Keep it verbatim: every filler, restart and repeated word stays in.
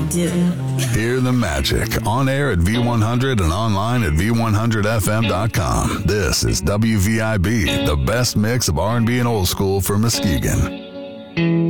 do. Hear the magic on air at V one hundred and online at V one hundred F M dot com. This is W V I B, the best mix of R and B and old school for Muskegon.